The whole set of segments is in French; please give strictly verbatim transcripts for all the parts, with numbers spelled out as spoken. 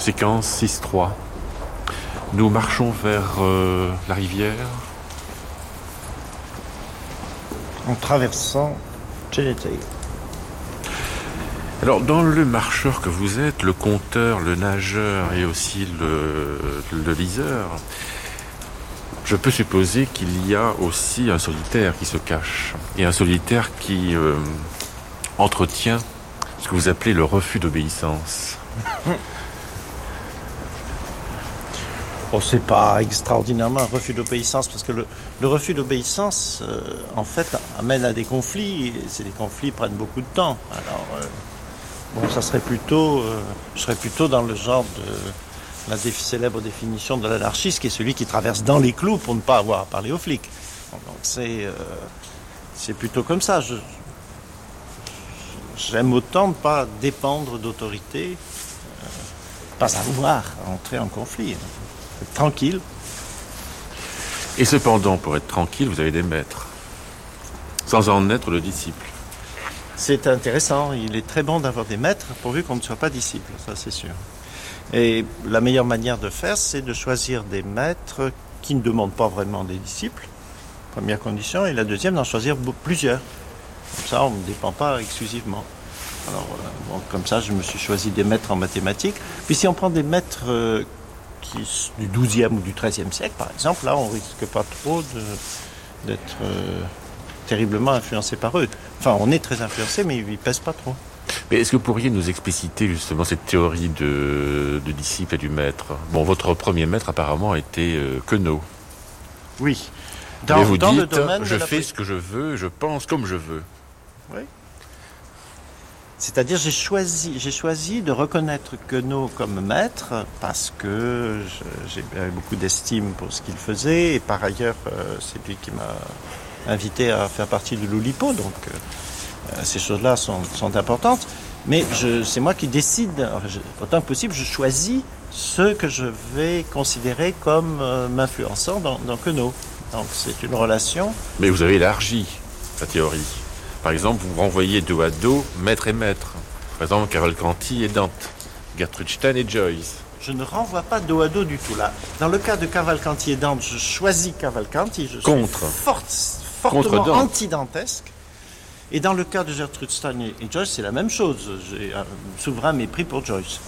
Séquence six trois. Nous marchons vers euh, la rivière. En traversant Chinatail. Alors, dans le marcheur que vous êtes, le conteur, le nageur et aussi le, le liseur, je peux supposer qu'il y a aussi un solitaire qui se cache. Et un solitaire qui euh, entretient ce que vous appelez le refus d'obéissance. Bon, c'est pas extraordinairement un refus d'obéissance, parce que le, le refus d'obéissance, euh, en fait, amène à des conflits, et ces conflits prennent beaucoup de temps. Alors, euh, bon, ça serait plutôt, euh, je serais plutôt dans le genre de la dé- célèbre définition de l'anarchiste, qui est celui qui traverse dans les clous pour ne pas avoir à parler aux flics. Donc, c'est, euh, c'est plutôt comme ça. Je, j'aime autant ne pas dépendre d'autorité, euh, pas avoir à entrer en conflit. Être tranquille. Et cependant, pour être tranquille, vous avez des maîtres, sans en être le disciple. C'est intéressant, il est très bon d'avoir des maîtres, pourvu qu'on ne soit pas disciple, ça c'est sûr. Et la meilleure manière de faire, c'est de choisir des maîtres qui ne demandent pas vraiment des disciples, première condition, et la deuxième, d'en choisir plusieurs. Comme ça, on ne dépend pas exclusivement. Alors, euh, bon, comme ça, je me suis choisi des maîtres en mathématiques. Puis si on prend des maîtres euh, qui, du douzième ou du treizième siècle, par exemple, là, on risque pas trop de, d'être euh, terriblement influencé par eux. Enfin, on est très influencé, mais ils ne pèsent pas trop. Mais est-ce que vous pourriez nous expliciter justement cette théorie de, de disciple et du maître ? Bon, votre premier maître apparemment a été euh, Queneau. Oui. Dans, Mais vous dans dites, le domaine je de la... fais ce que je veux, je pense comme je veux. Oui. C'est-à-dire, j'ai choisi, j'ai choisi de reconnaître Queneau comme maître parce que j'ai beaucoup d'estime pour ce qu'il faisait, et par ailleurs, euh, c'est lui qui m'a invité à faire partie de l'Oulipo, donc euh, ces choses-là sont, sont importantes. Mais je, c'est moi qui décide, enfin, je, autant que possible, je choisis ceux que je vais considérer comme euh, m'influençant dans, dans Queneau. Donc c'est une relation. Mais vous avez élargi la théorie. Par exemple, vous renvoyez dos à dos maître et maître. Par exemple, Cavalcanti et Dante, Gertrude Stein et Joyce. Je ne renvoie pas dos à dos du tout là. Dans le cas de Cavalcanti et Dante, je choisis Cavalcanti, je Contre. suis forte, fortement anti-dantesque. Et dans le cas de Gertrude Stein et Joyce, c'est la même chose. J'ai un souverain mépris pour Joyce.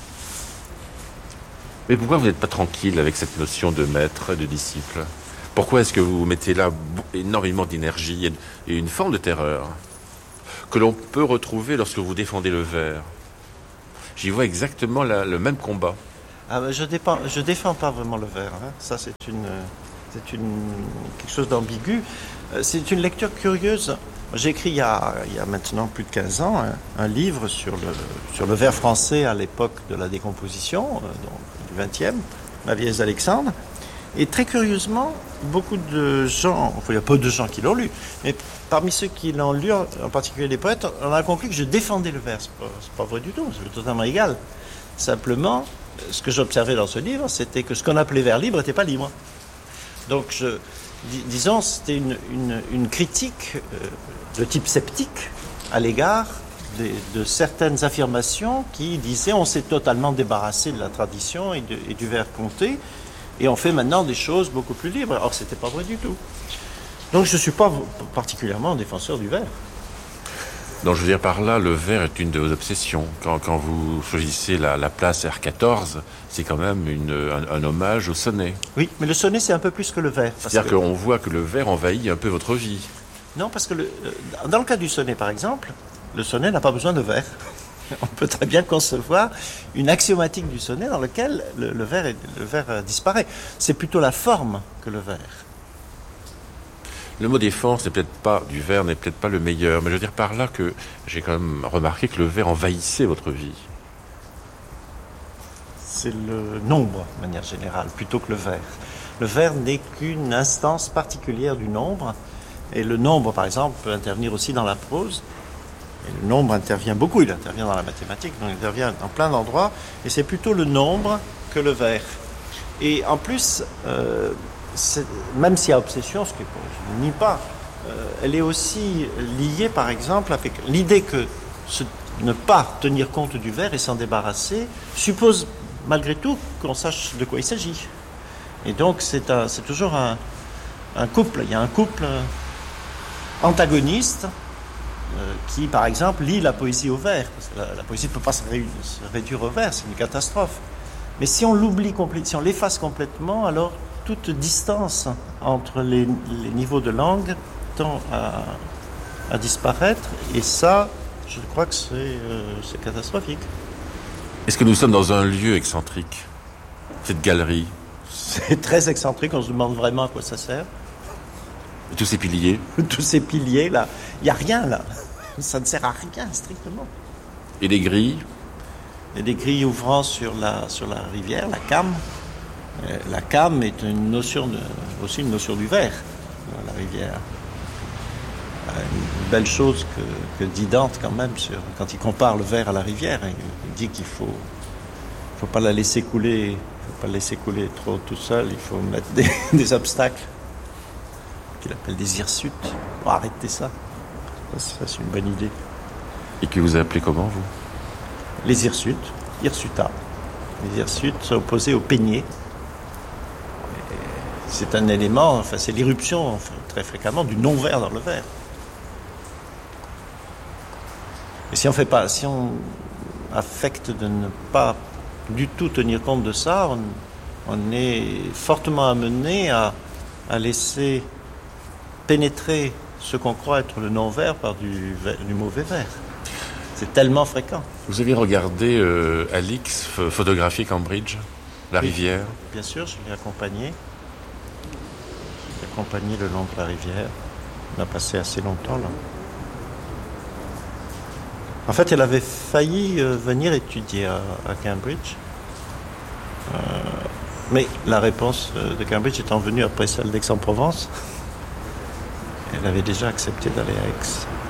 Mais pourquoi vous n'êtes pas tranquille avec cette notion de maître et de disciple ? Pourquoi est-ce que vous mettez là énormément d'énergie et une forme de terreur que l'on peut retrouver lorsque vous défendez le verre ? J'y vois exactement la, le même combat. Ah ben je défends, je défends pas vraiment le verre. Hein. Ça, c'est une, c'est une quelque chose d'ambigu. C'est une lecture curieuse. J'ai écrit il y a, il y a maintenant plus de quinze ans un, un livre sur le, sur le vers français à l'époque de la décomposition, euh, donc du vingtième, Ma vieille Alexandre. Et très curieusement, beaucoup de gens, enfin il y a peu de gens qui l'ont lu, mais parmi ceux qui l'ont lu, en particulier les poètes, on a conclu que je défendais le vers. C'est pas, c'est pas vrai du tout, c'est totalement égal. Simplement, ce que j'observais dans ce livre, c'était que ce qu'on appelait vers libre n'était pas libre. Donc, je, dis, disons, c'était une, une, une critique euh, de type sceptique à l'égard des, de certaines affirmations qui disaient on s'est totalement débarrassé de la tradition et, de, et du vers compté, et on fait maintenant des choses beaucoup plus libres. Or, c'était pas vrai du tout. Donc, je ne suis pas particulièrement défenseur du vers. Donc, je veux dire par là, le vers est une de vos obsessions. Quand, quand vous choisissez la, la place R quatorze, c'est quand même une, un, un hommage au sonnet. Oui, mais le sonnet, c'est un peu plus que le vers. C'est-à-dire que... qu'on voit que le vers envahit un peu votre vie. Non, parce que le, dans le cas du sonnet, par exemple, le sonnet n'a pas besoin de vers. On peut très bien concevoir une axiomatique du sonnet dans laquelle le, le, vers, est, le vers disparaît. C'est plutôt la forme que le vers. Le mot défense n'est peut-être pas, du vers n'est peut-être pas le meilleur, mais je veux dire par là que j'ai quand même remarqué que le vers envahissait votre vie. C'est le nombre, de manière générale, plutôt que le vers. Le vers n'est qu'une instance particulière du nombre, et le nombre, par exemple, peut intervenir aussi dans la prose. Et le nombre intervient beaucoup, il intervient dans la mathématique, donc il intervient dans plein d'endroits, et c'est plutôt le nombre que le vers. Et en plus, euh, même s'il y a obsession, ce que je ne nie pas, euh, elle est aussi liée, par exemple, avec l'idée que ce, ne pas tenir compte du vers et s'en débarrasser suppose malgré tout qu'on sache de quoi il s'agit. Et donc c'est, un, c'est toujours un, un couple, il y a un couple antagoniste euh, qui par exemple lit la poésie au vers. Parce que la, la poésie ne peut pas se, ré, se réduire au vers, c'est une catastrophe. Mais si on l'oublie complètement, si on l'efface complètement, alors toute distance entre les, les niveaux de langue tend à, à disparaître. Et ça, je crois que c'est, euh, c'est catastrophique. Est-ce que nous sommes dans un lieu excentrique, cette galerie? C'est très excentrique, on se demande vraiment à quoi ça sert. Et tous ces piliers? Tous ces piliers, là, il n'y a rien, là. Ça ne sert à rien, strictement. Et les grilles? Il y a des grilles ouvrant sur la, sur la rivière, la Cam. Euh, la Cam est une notion de, aussi une notion du vers, dans la rivière. Euh, une belle chose que, que dit Dante, quand même, sur, quand il compare le vers à la rivière. Il, il dit qu'il faut, faut pas la laisser couler, faut pas la laisser couler trop tout seul, il faut mettre des, des obstacles, qu'il appelle des hirsutes. Bon, arrêtez ça. ça. Ça, c'est une bonne idée. Et que vous appelez comment, vous? Les hirsutes, hirsuta. Les hirsutes sont opposés aux peignés. C'est un élément, enfin, c'est l'irruption enfin, très fréquemment du non-vers dans le vers. Et si on fait pas, si on affecte de ne pas du tout tenir compte de ça, on, on est fortement amené à, à laisser pénétrer ce qu'on croit être le non-vers par du, du mauvais vers. C'est tellement fréquent. Vous avez regardé euh, Alix photographier Cambridge, la oui, rivière? Bien sûr, je l'ai accompagné. Je l'ai accompagné le long de la rivière. On a passé assez longtemps là. En fait, elle avait failli euh, venir étudier à, à Cambridge. Euh, mais la réponse de Cambridge étant venue après celle d'Aix-en-Provence, elle avait déjà accepté d'aller à Aix.